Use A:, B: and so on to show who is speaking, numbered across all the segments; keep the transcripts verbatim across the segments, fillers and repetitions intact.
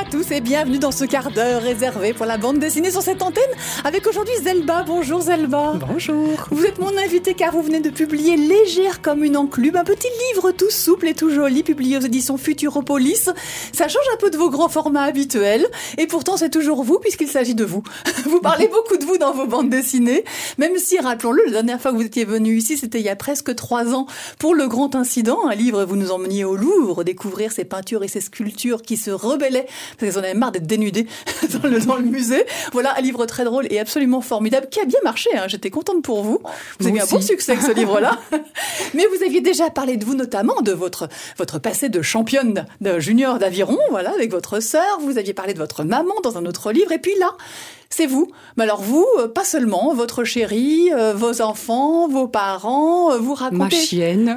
A: tous et bienvenue dans ce quart d'heure réservé pour la bande dessinée sur cette antenne avec aujourd'hui Zelba. Bonjour Zelba.
B: Bonjour.
A: Vous êtes mon invitée car vous venez de publier Légère comme une enclume, un petit livre tout souple et tout joli publié aux éditions Futuropolis. Ça change un peu de vos grands formats habituels et pourtant c'est toujours vous puisqu'il s'agit de vous. Vous parlez beaucoup de vous dans vos bandes dessinées, même si, rappelons-le, la dernière fois que vous étiez venu ici, c'était il y a presque trois ans pour Le Grand Incident, un livre où vous nous emmeniez au Louvre, découvrir ces peintures et ces sculptures qui se rebellaient parce qu'ils en avaient marre d'être dénudés dans le, dans le musée. Voilà, un livre très drôle et absolument formidable qui a bien marché. Hein. J'étais contente pour vous. Vous avez eu un bon succès avec ce livre-là. Mais vous aviez déjà parlé de vous, notamment de votre, votre passé de championne de junior d'aviron, voilà, avec votre sœur. Vous aviez parlé de votre maman dans un autre livre. Et puis là, c'est vous. Mais alors vous, euh, pas seulement, votre chérie, euh, vos enfants, vos parents, euh, vous racontez...
B: Ma chienne.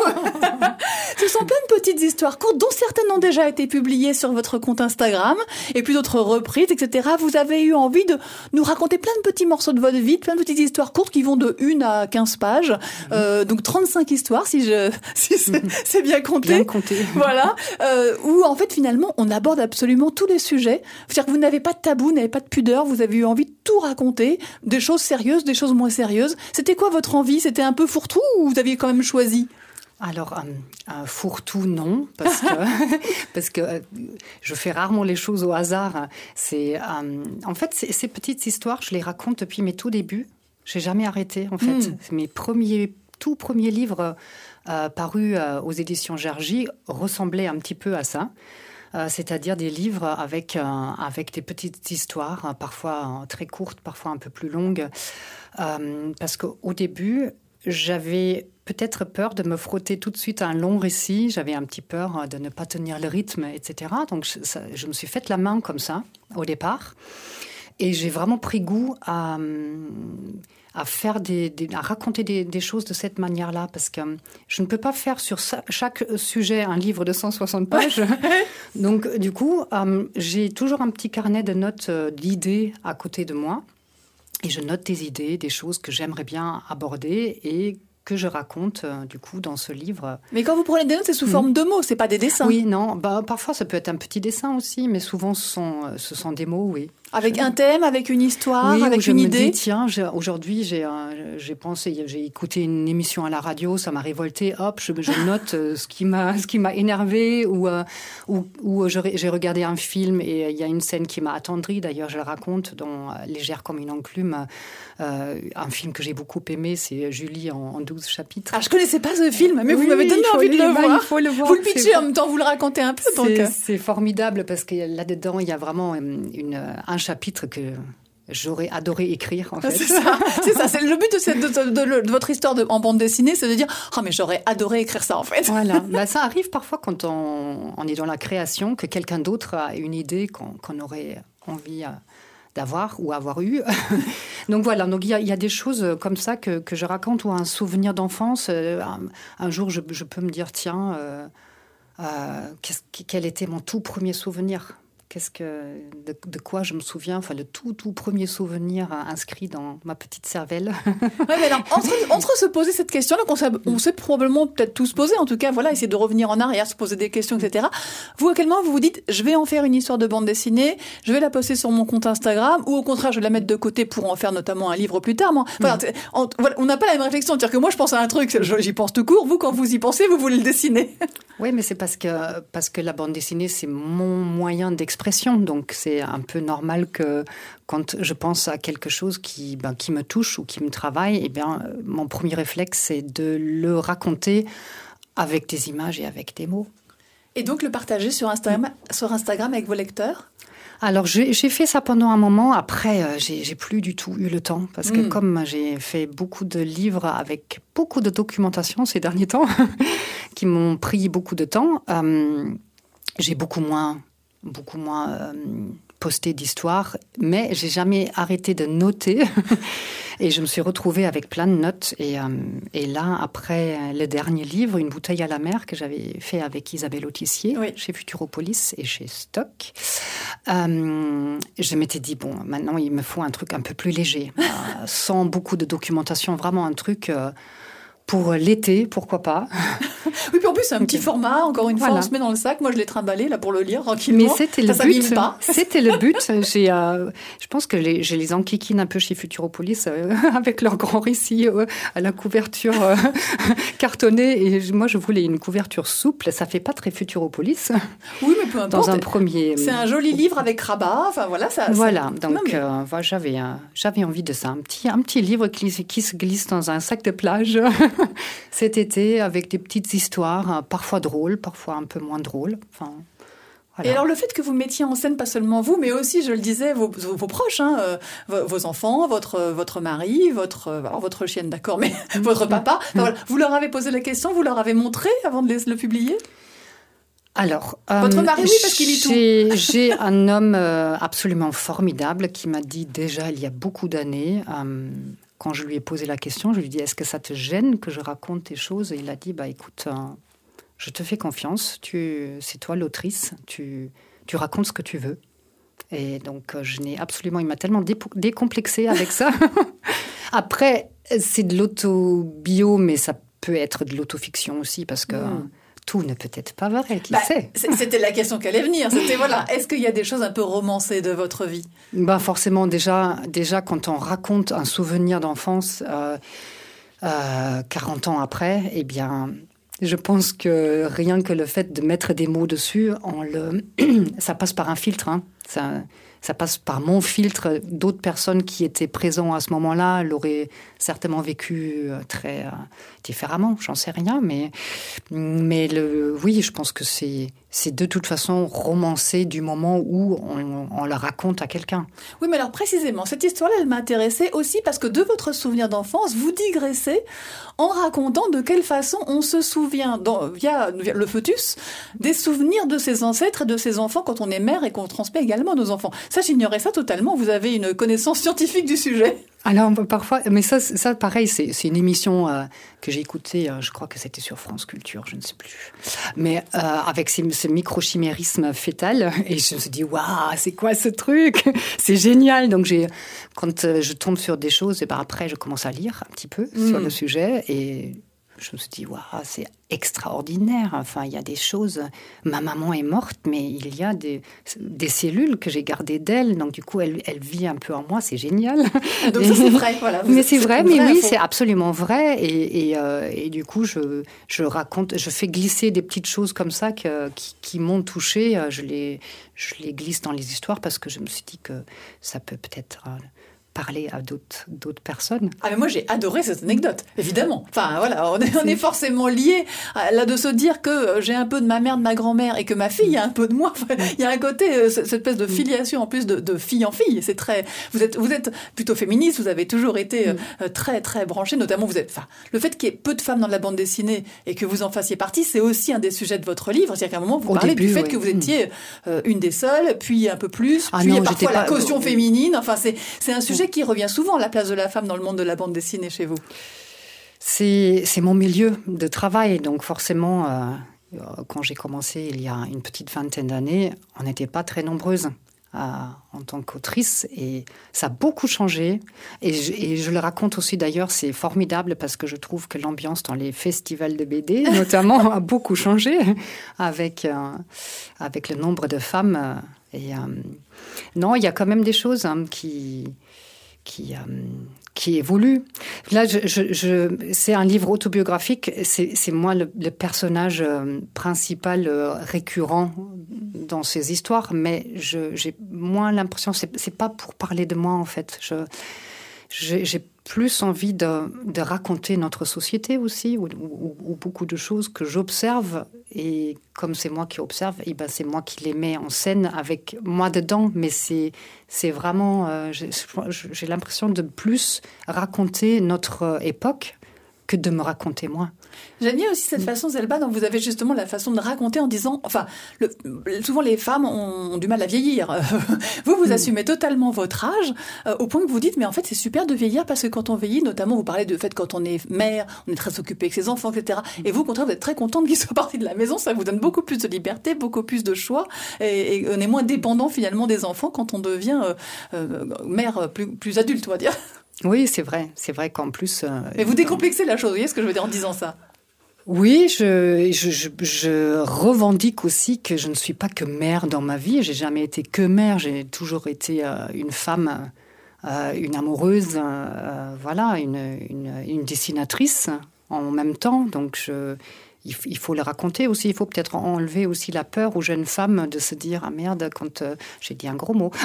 A: Ce sont plein de petites histoires courtes, dont certaines ont déjà été publiées sur votre compte Instagram, et puis d'autres reprises, et cetera. Vous avez eu envie de nous raconter plein de petits morceaux de votre vie, plein de petites histoires courtes qui vont de une à quinze pages. Mmh. Euh, donc trente-cinq histoires, si, je, si c'est, c'est bien compté.
B: Bien compté.
A: Voilà. Euh, où en fait, finalement, on aborde absolument tous les sujets. C'est-à-dire que vous n'avez pas de tabou, vous n'avez pas de pudeur, vous avez eu envie de tout raconter, des choses sérieuses, des choses moins sérieuses. C'était quoi votre envie ? C'était un peu fourre-tout ou vous aviez quand même choisi ?
B: Alors, euh, un fourre-tout, non, parce que, parce que euh, je fais rarement les choses au hasard. C'est, euh, en fait, ces, ces petites histoires, je les raconte depuis mes tout débuts. J'ai jamais arrêté, en fait. Mm. Mes premiers, tout premiers livres euh, parus euh, aux éditions Jargy ressemblaient un petit peu à ça. Euh, c'est-à-dire des livres avec, euh, avec des petites histoires, euh, parfois euh, très courtes, parfois un peu plus longues. Euh, parce qu'au début, j'avais peut-être peur de me frotter tout de suite à un long récit. J'avais un petit peur de ne pas tenir le rythme, et cetera. Donc, je, ça, je me suis fait la main comme ça, au départ. Et j'ai vraiment pris goût à... à faire des, des à raconter des, des choses de cette manière-là, parce que je ne peux pas faire sur ça, chaque sujet un livre de cent soixante pages. Donc, du coup, euh, j'ai toujours un petit carnet de notes euh, d'idées à côté de moi, et je note des idées, des choses que j'aimerais bien aborder et que je raconte, euh, du coup, dans ce livre.
A: Mais quand vous prenez des notes, c'est sous mmh. forme de mots, c'est pas des dessins.
B: Oui, non, bah, parfois ça peut être un petit dessin aussi, mais souvent ce sont, ce sont des mots, oui.
A: Avec un thème, avec une histoire,
B: oui,
A: avec
B: je
A: une
B: me
A: idée.
B: Dis, tiens, j'ai, aujourd'hui, j'ai, euh, j'ai pensé, j'ai écouté une émission à la radio, ça m'a révolté. Hop, je, je note euh, ce qui m'a, ce qui m'a énervé, ou euh, ou, ou je, j'ai regardé un film et il y a une scène qui m'a attendri. D'ailleurs, je le raconte dans Légère comme une enclume, euh, un film que j'ai beaucoup aimé, c'est Julie en, en douze chapitres.
A: Ah, je connaissais pas ce film, mais
B: oui,
A: vous m'avez donné envie de le
B: bah,
A: voir.
B: Il faut le voir.
A: Vous le pitchez en même temps, vous le racontez un peu.
B: C'est,
A: donc.
B: c'est formidable parce que là-dedans, il y a vraiment une, un chapitre que j'aurais adoré écrire, en fait.
A: C'est ça, c'est ça. C'est le but de, cette, de, de, de, de votre histoire de, en bande dessinée, c'est de dire « Ah, oh, mais j'aurais adoré écrire ça, en fait. »
B: Voilà. Bah, ça arrive parfois quand on, on est dans la création, que quelqu'un d'autre a une idée qu'on, qu'on aurait envie d'avoir ou avoir eu. Donc voilà, donc il y a, y a des choses comme ça que, que je raconte, ou un souvenir d'enfance. Un, un jour, je, je peux me dire « Tiens, euh, euh, quel était mon tout premier souvenir ?» Qu'est-ce que, de, de quoi je me souviens, enfin, le tout, tout premier souvenir inscrit dans ma petite cervelle.
A: Ouais, mais alors, entre, entre se poser cette question-là, qu'on s'est, on s'est probablement peut-être tous posé, en tout cas, voilà, essayer de revenir en arrière, se poser des questions, et cetera. Vous, à quel moment vous vous dites, je vais en faire une histoire de bande dessinée, je vais la poster sur mon compte Instagram, ou au contraire, je vais la mettre de côté pour en faire notamment un livre plus tard. Moi, voilà, mmh. on, voilà, on n'a pas la même réflexion. C'est-à-dire que moi, je pense à un truc, j'y pense tout court. Vous, quand vous y pensez, vous voulez le dessiner.
B: Oui, mais c'est parce que, parce que la bande dessinée, c'est mon moyen d'expression. Donc, c'est un peu normal que quand je pense à quelque chose qui, ben, qui me touche ou qui me travaille, eh bien, mon premier réflexe, c'est de le raconter avec des images et avec des mots.
A: Et donc, le partager sur Instagram, sur Instagram avec vos lecteurs ?
B: Alors, j'ai, j'ai fait ça pendant un moment. Après, euh, j'ai, j'ai plus du tout eu le temps. Parce que mmh. comme j'ai fait beaucoup de livres avec beaucoup de documentation ces derniers temps, qui m'ont pris beaucoup de temps, euh, j'ai beaucoup moins... beaucoup moins euh, posté d'histoires, mais j'ai jamais arrêté de noter. Et je me suis retrouvée avec plein de notes. Et, euh, et là, après le dernier livre, Une bouteille à la mer, que j'avais fait avec Isabelle Autissier, oui. chez Futuropolis et chez Stock, euh, je m'étais dit, bon, maintenant, il me faut un truc un peu plus léger, euh, sans beaucoup de documentation, vraiment un truc... Euh, pour l'été, pourquoi pas.
A: Oui, puis en plus, c'est un okay. petit format. Encore une fois, voilà. on se met dans le sac. Moi, je l'ai trimballé là pour le lire tranquillement.
B: Mais c'était
A: ça,
B: le but.
A: Pas.
B: C'était le but. J'ai, euh, je pense que les, j'ai les enquiquine un peu chez Futuropolis euh, avec leurs grands récits euh, à la couverture euh, cartonnée. Et moi, je voulais une couverture souple. Ça fait pas très Futuropolis.
A: Oui, mais peu importe.
B: Dans un premier.
A: C'est un joli livre avec rabat. Enfin voilà, ça.
B: Voilà.
A: Ça...
B: Donc,
A: mais...
B: euh, voilà, j'avais, euh, j'avais envie de ça. Un petit, un petit livre qui, qui se glisse dans un sac de plage cet été avec des petites histoires, parfois drôles, parfois un peu moins drôles. Enfin, voilà.
A: Et alors le fait que vous mettiez en scène pas seulement vous, mais aussi, je le disais, vos, vos, vos proches, hein, euh, vos, vos enfants, votre, votre mari, votre, alors votre chienne, d'accord, mais mmh. votre papa. Enfin, voilà. Vous leur avez posé la question, vous leur avez montré avant de le publier ?
B: Alors,
A: votre mari, oui, parce qu'il lit tout.
B: J'ai, j'ai un homme euh, absolument formidable qui m'a dit déjà il y a beaucoup d'années, euh, quand je lui ai posé la question, je lui ai dit, est-ce que ça te gêne que je raconte tes choses ? Et il a dit, bah écoute, euh, je te fais confiance, tu, c'est toi l'autrice, tu, tu racontes ce que tu veux. Et donc, euh, je n'ai absolument, il m'a tellement dé- décomplexée avec ça. Après, c'est de l'autobio, mais ça peut être de l'autofiction aussi, parce que... Mmh. Tout ne peut être pas vrai, qui
A: bah,
B: sait.
A: C'était la question qui allait venir. C'était voilà, est-ce qu'il y a des choses un peu romancées de votre vie ?
B: Bah forcément, déjà, déjà quand on raconte un souvenir d'enfance euh, euh, quarante ans après, eh bien, je pense que rien que le fait de mettre des mots dessus, on le, ça passe par un filtre. Hein. Ça, ça passe par mon filtre. D'autres personnes qui étaient présentes à ce moment-là l'auraient certainement vécu très euh, différemment. J'en sais rien, mais, mais le, oui, je pense que c'est, c'est de toute façon romancé du moment où on, on la raconte à quelqu'un.
A: Oui, mais alors précisément, cette histoire-là, elle m'a intéressée aussi parce que de votre souvenir d'enfance, vous digressez en racontant de quelle façon on se souvient, dans, via, via le foetus, des souvenirs de ses ancêtres et de ses enfants quand on est mère et qu'on transmet également à nos enfants. Ça, j'ignorais ça totalement. Vous avez une connaissance scientifique du sujet.
B: Alors, parfois, mais ça, ça pareil, c'est, c'est une émission euh, que j'ai écoutée, euh, je crois que c'était sur France Culture, je ne sais plus. Mais euh, avec ces, ce microchimérisme fœtal, et je me suis dit, waouh, c'est quoi ce truc ? C'est génial. Donc, j'ai, quand euh, je tombe sur des choses, et ben après, je commence à lire un petit peu mmh. sur le sujet, et je me suis dit, waouh, c'est extraordinaire. Enfin, il y a des choses. Ma maman est morte, mais il y a des, des cellules que j'ai gardées d'elle. Donc, du coup, elle, elle vit un peu en moi. C'est génial.
A: Donc, ça, c'est vrai. Voilà,
B: mais c'est vrai, mais
A: vrai
B: oui,
A: info.
B: C'est absolument vrai. Et, et, euh, et du coup, je, je raconte, je fais glisser des petites choses comme ça que, qui, qui m'ont touchée. Je les, je les glisse dans les histoires parce que je me suis dit que ça peut peut-être... Euh, parler à d'autres, d'autres personnes.
A: Ah mais moi j'ai adoré cette anecdote, évidemment. Enfin voilà, on est, on est forcément liés là de se dire que j'ai un peu de ma mère, de ma grand-mère et que ma fille a un peu de moi. Enfin, il y a un côté, cette espèce de filiation en plus de, de fille en fille. C'est très, vous êtes, vous êtes plutôt féministe, vous avez toujours été mm. très très branchée, notamment vous êtes, enfin le fait qu'il y ait peu de femmes dans la bande dessinée et que vous en fassiez partie, c'est aussi un des sujets de votre livre. C'est-à-dire qu'à un moment vous
B: Au
A: parlez
B: début,
A: du fait
B: ouais.
A: que vous étiez euh, une des seules, puis un peu plus,
B: ah
A: puis
B: non,
A: parfois la
B: pas...
A: caution féminine. Enfin c'est, c'est un sujet qui revient souvent, la place de la femme dans le monde de la bande dessinée chez vous.
B: C'est, c'est mon milieu de travail, donc forcément, euh, quand j'ai commencé il y a une petite vingtaine d'années, on n'était pas très nombreuses euh, en tant qu'autrice, et ça a beaucoup changé. Et je, et je le raconte aussi d'ailleurs, c'est formidable parce que je trouve que l'ambiance dans les festivals de B D, notamment, a beaucoup changé avec, euh, avec le nombre de femmes. Euh, et, euh, non, il y a quand même des choses hein, qui... qui, euh, qui évolue. Là, je, je, je, c'est un livre autobiographique. C'est, c'est moi le, le personnage euh, principal euh, récurrent dans ces histoires, mais je, j'ai moins l'impression... C'est, c'est pas pour parler de moi, en fait. Je, j'ai, j'ai plus envie de, de raconter notre société aussi, ou, ou, ou beaucoup de choses que j'observe. Et comme c'est moi qui observe, et ben c'est moi qui les mets en scène avec moi dedans. Mais c'est, c'est vraiment... Euh, j'ai, j'ai l'impression de plus raconter notre époque que de me raconter moi.
A: J'aime bien aussi cette façon, Zelba, dont vous avez justement la façon de raconter en disant... Enfin, le, souvent les femmes ont du mal à vieillir. Vous, vous mmh. assumez totalement votre âge, euh, au point que vous dites, mais en fait, c'est super de vieillir, parce que quand on vieillit, notamment, vous parlez du fait quand on est mère, on est très occupé avec ses enfants, et cetera. Et vous, au contraire, vous êtes très contente qu'ils soient partis de la maison. Ça vous donne beaucoup plus de liberté, beaucoup plus de choix. Et, et on est moins dépendant, finalement, des enfants quand on devient euh, euh, mère plus, plus adulte, on va dire.
B: Oui, c'est vrai. C'est vrai qu'en plus... Euh,
A: mais vous décomplexez la chose, vous voyez ce que je veux dire en disant ça?
B: Oui, je, je, je, je revendique aussi que je ne suis pas que mère dans ma vie. J'ai jamais été que mère. J'ai toujours été euh, une femme, euh, une amoureuse, euh, voilà, une, une, une dessinatrice en même temps. Donc, je, il, il faut le raconter aussi. Il faut peut-être enlever aussi la peur aux jeunes femmes de se dire « Ah merde, quand euh, j'ai dit un gros mot.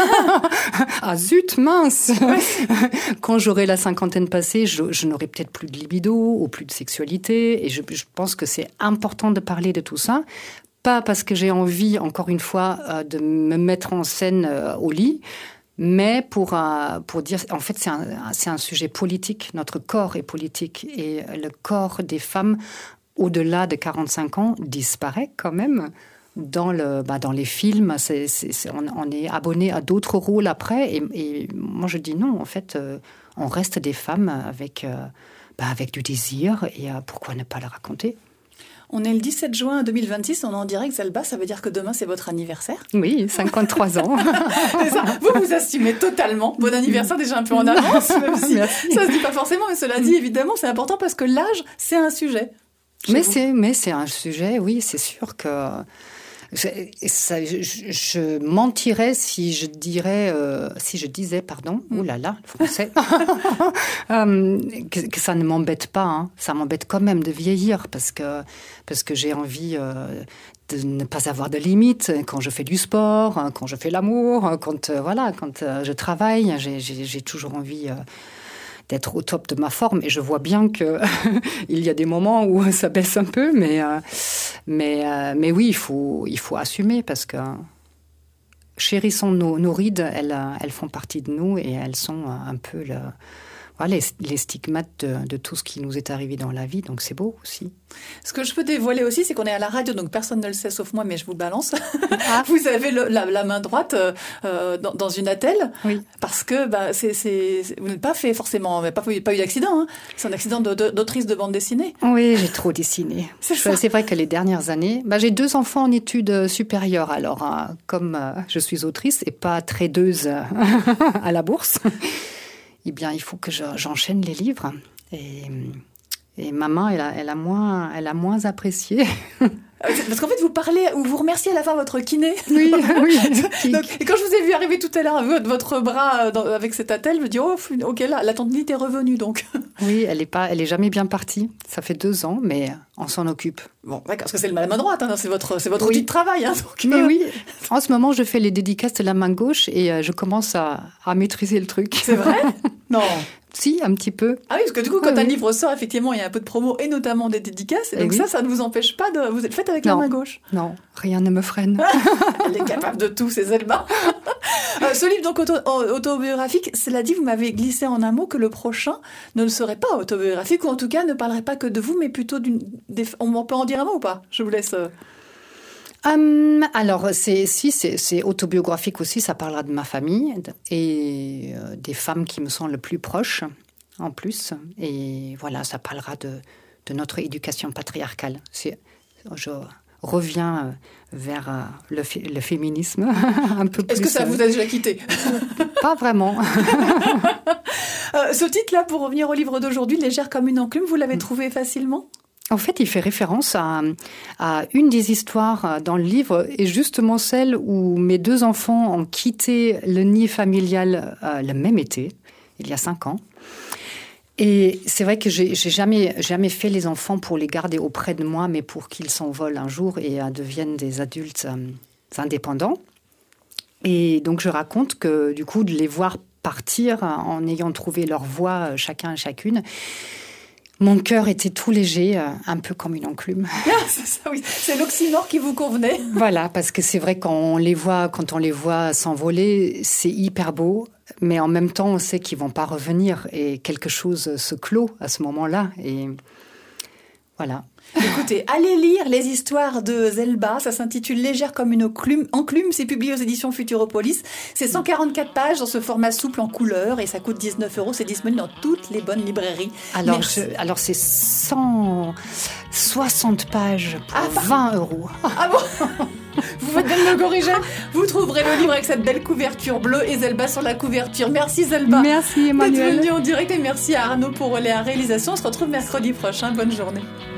B: Ah zut, mince !» Quand j'aurai la cinquantaine passée, je, je n'aurai peut-être plus de libido ou plus de sexualité. Et je, je pense que c'est important de parler de tout ça. Pas parce que j'ai envie, encore une fois, euh, de me mettre en scène euh, au lit, mais pour, euh, pour dire, en fait, c'est un, c'est un sujet politique. Notre corps est politique. Et le corps des femmes, au-delà de quarante-cinq ans, disparaît quand même. Dans, le, bah dans les films, c'est, c'est, c'est, on, on est abonné à d'autres rôles après. Et, et moi, je dis non, en fait, euh, on reste des femmes avec, euh, bah avec du désir. Et euh, pourquoi ne pas le raconter ?
A: On est le dix-sept juin deux mille vingt-six, on est en direct, Zelba, ça veut dire que demain, c'est votre anniversaire ?
B: Oui, cinquante-trois ans.
A: C'est ça. Vous vous assumez totalement. Bon anniversaire déjà un peu en avance, même si Merci. Ça se dit pas forcément. Mais cela dit, évidemment, c'est important parce que l'âge, c'est un sujet.
B: Mais c'est, mais c'est un sujet, oui, c'est sûr que... Je, ça, je, je mentirais si je dirais, euh, si je disais, pardon, mm. oh là là, le français, euh, que, que ça ne m'embête pas. Hein. Ça m'embête quand même de vieillir parce que parce que j'ai envie euh, de ne pas avoir de limites quand je fais du sport, quand je fais l'amour, quand euh, voilà, quand euh, je travaille. J'ai, j'ai, j'ai toujours envie. Euh, d'être au top de ma forme, et je vois bien que il y a des moments où ça baisse un peu, mais euh, mais euh, mais oui, il faut il faut assumer parce que chérissons nos, nos rides, elles elles font partie de nous et elles sont un peu le voilà, les, les stigmates de, de tout ce qui nous est arrivé dans la vie, donc c'est beau aussi.
A: Ce que je peux dévoiler aussi, c'est qu'on est à la radio, donc personne ne le sait sauf moi, mais je vous le balance. Ah. Vous avez le, la, la main droite euh, dans, dans une attelle, oui. Parce que bah, c'est, c'est, vous n'êtes pas fait forcément, pas, pas eu d'accident, hein. C'est un accident de, de, d'autrice de bande dessinée.
B: Oui, j'ai trop dessiné. C'est, je, c'est vrai que les dernières années, bah, j'ai deux enfants en études supérieures, alors hein, comme euh, je suis autrice et pas tradeuse à la bourse. Eh bien, il faut que je, j'enchaîne les livres. Et, et maman, elle a, elle, a moins, elle a moins apprécié.
A: Parce qu'en fait, vous parlez, ou vous remerciez à la fin votre kiné.
B: Oui, oui.
A: Donc, et quand je vous ai vu arriver tout à l'heure, votre bras dans, avec cette attelle, je me dis, oh, ok, là, la tendinite est revenue, donc.
B: Oui, elle est pas, elle est jamais bien partie. Ça fait deux ans, mais on s'en occupe.
A: Bon, d'accord, parce que c'est la main droite, hein, c'est votre, c'est votre oui. outil de travail. Hein, donc,
B: mais euh... oui, en ce moment, je fais les dédicaces de la main gauche et euh, je commence à, à maîtriser le truc.
A: C'est vrai ? Non.
B: Si, un petit peu.
A: Ah oui, parce que du coup, quand oui, un oui. livre sort, effectivement, il y a un peu de promo et notamment des dédicaces. Et donc et ça, oui. ça ne vous empêche pas de... Vous êtes faite avec non. la main gauche ?
B: Non, rien ne me freine.
A: Elle est capable de tout, c'est Zelba. euh, ce livre donc auto, autobiographique, cela dit, vous m'avez glissé en un mot que le prochain ne le serait pas autobiographique, ou en tout cas ne parlerait pas que de vous, mais plutôt d'une... Des, on peut en dire un mot ou pas ? Je vous laisse... Euh...
B: Um, alors, c'est, si, c'est, c'est autobiographique aussi, ça parlera de ma famille et euh, des femmes qui me sont le plus proches, en plus. Et voilà, ça parlera de, de notre éducation patriarcale. C'est, je reviens vers euh, le, le féminisme un peu plus.
A: Est-ce que ça vous a déjà quitté ?
B: Pas vraiment.
A: euh, ce titre-là, pour revenir au livre d'aujourd'hui, Légère comme une enclume, vous l'avez trouvé facilement ?
B: En fait, il fait référence à, à une des histoires dans le livre, et justement celle où mes deux enfants ont quitté le nid familial euh, le même été, il y a cinq ans. Et c'est vrai que j'ai, j'ai jamais, jamais fait les enfants pour les garder auprès de moi, mais pour qu'ils s'envolent un jour et euh, deviennent des adultes euh, indépendants. Et donc, je raconte que, du coup, de les voir partir en ayant trouvé leur voie, euh, chacun et chacune, mon cœur était tout léger, un peu comme une enclume.
A: Ah, c'est ça, oui. C'est l'oxymore qui vous convenait.
B: Voilà, parce que c'est vrai qu'on les voit, quand on les voit s'envoler, c'est hyper beau, mais en même temps, on sait qu'ils vont pas revenir et quelque chose se clôt à ce moment-là. Et voilà.
A: Écoutez, allez lire les histoires de Zelba, ça s'intitule Légère comme une enclume, enclume, c'est publié aux éditions Futuropolis. C'est cent quarante-quatre pages dans ce format souple en couleur et ça coûte dix-neuf euros, c'est disponible dans toutes les bonnes librairies.
B: Alors, je, alors c'est cent soixante pages pour ah, vingt euros.
A: Ah bon? Vous faites bien de me corriger. Vous trouverez le livre avec cette belle couverture bleue et Zelba sur la couverture. Merci Zelba.
B: Merci Emmanuel.
A: D'être venu en direct et merci à Arnaud pour la réalisation. On se retrouve mercredi prochain. Bonne journée.